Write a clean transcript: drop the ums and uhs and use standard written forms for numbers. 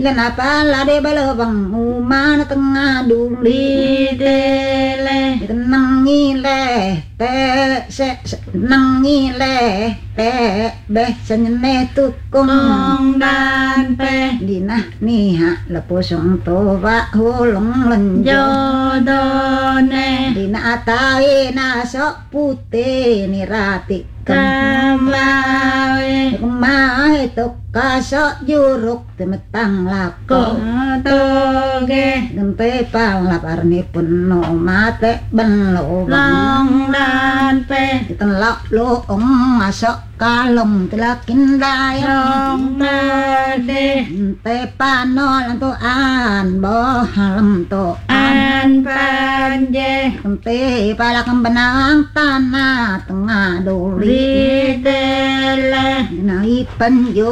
Lan apa lade balawang umana tengah duli dele tenangi le te se nangi le te be senyene tukung dan pe dinah niha lepusung toba hulung lenjo done dina atai na sok putih nirati kamawe kamawe toka sok juruk temetang lako toge gempe pang laparni pun no mate ben lo long dan pe ditenlok lo masuk kalung telakin dayong tade te panol to an bohalem to an panje te palakam benang tanah tengah doli dele nai penjo